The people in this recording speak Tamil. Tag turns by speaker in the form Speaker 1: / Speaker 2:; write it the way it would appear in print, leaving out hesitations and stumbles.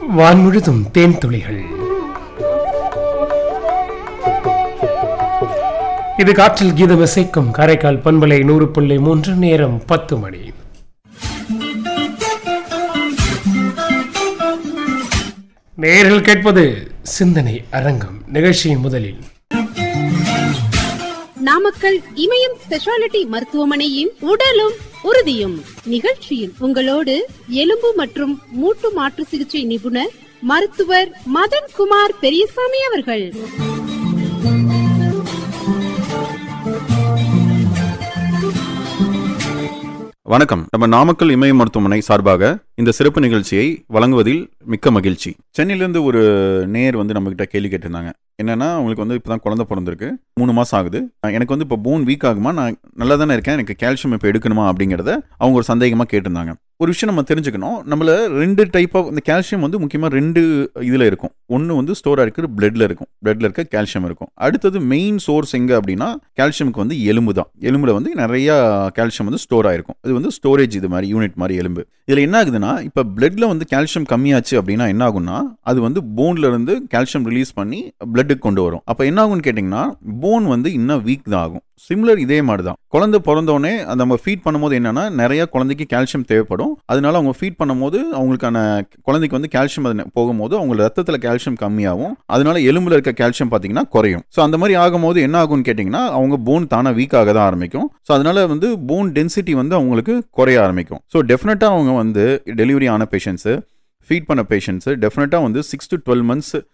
Speaker 1: வான் முழுதும் தேன் துளிகள். இது காற்றில் கீதம் இசைக்கும் காரைக்கால் பண்பலை 100.3. நேரம் 10 மணி. நேரில் கேட்பது சிந்தனை அரங்கம். நிகழ்ச்சியின் முதலில்
Speaker 2: நாமக்கல் இமயம் ஸ்பெஷாலிட்டி மருத்துவமனையின் உடலும் உறுதியும் நிகழ்ச்சியில் உங்களோடு எலும்பு மற்றும் மூட்டு மாற்று சிகிச்சை நிபுணர் மருத்துவர் மதன்குமார் பெரியசாமி அவர்கள்.
Speaker 3: வணக்கம். நம்ம நாமக்கல் இமய மருத்துவமனை சார்பாக இந்த சிறப்பு நிகழ்ச்சியை வழங்குவதில் மிக்க மகிழ்ச்சி. சென்னையிலேருந்து ஒரு நேயர் நம்ம கிட்ட கேள்வி கேட்டிருந்தாங்க. என்னன்னா, அவங்களுக்கு இப்பதான் குழந்தை பிறந்திருக்கு, 3 மாசம் ஆகுது. எனக்கு இப்போ போன் வீக் ஆகுமா, நான் நல்லா தானே இருக்கேன், எனக்கு கால்சியம் இப்போ எடுக்கணுமா அப்படிங்கிறத அவங்க ஒரு சந்தேகமாக கேட்டிருந்தாங்க. ஒரு விஷயம் நம்ம தெரிஞ்சுக்கணும். நம்மள 2 டைப் ஆஃப் இந்த கால்சியம் முக்கியமாக 2 இதில் இருக்கும். ஒன்று ஸ்டோராக இருக்கிற பிளட்ல இருக்கும், பிளட்ல இருக்க கால்சியம் இருக்கும். அடுத்தது மெயின் சோர்ஸ் எங்கே அப்படின்னா கால்சியமுக்கு எலும்பு தான். எலும்புல நிறைய கால்சியம் ஸ்டோர் ஆயிருக்கும். இது ஸ்டோரேஜ் இது மாதிரி யூனிட் மாதிரி எலும்பு. இதில் என்ன ஆகுதுன்னா, இப்போ பிளட்ல கால்சியம் கம்மியாச்சு அப்படின்னா என்ன ஆகும்னா, அது போன்ல இருந்து கால்சியம் ரிலீஸ் பண்ணி பிளட்டுக்கு கொண்டு வரும். அப்போ என்ன ஆகும்னு கேட்டிங்கன்னா, போன் இன்னும் வீக் தான் ஆகும். சிமிலர் இதே மாதிரி தான். குழந்தை பிறந்தோடனே நம்ம ஃபீட் பண்ணும்போது என்னன்னா, நிறைய குழந்தைக்கு கால்சியம் தேவைப்படும். அதனால அவங்க ஃபீட் பண்ணும்போது அவங்களுக்கான குழந்தைக்கு கால்சியம் போகும்போது அவங்க ரத்தத்தில் கால்சியம் கம்மியாகும். அதனால எலும்புல இருக்க கால்சியம் பார்த்தீங்கன்னா குறையும். ஸோ அந்த மாதிரி ஆகும்போது என்ன ஆகும்னு கேட்டிங்கன்னா, அவங்க போன் தானாக வீக் ஆக தான் ஆரம்பிக்கும். ஸோ அதனால போன் டென்சிட்டி அவங்களுக்கு குறைய ஆரம்பிக்கும். ஸோ டெஃபினட்டாக அவங்க டெலிவரி ஆன பேஷண்ட்ஸு, ஃபீட் பண்ண பேஷண்ட்ஸு டெஃபினட்டாக 6 to 12 months